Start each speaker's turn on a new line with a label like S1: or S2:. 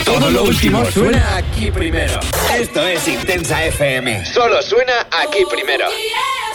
S1: Todo lo último suena aquí primero. Esto es Intensa FM. Solo suena aquí primero.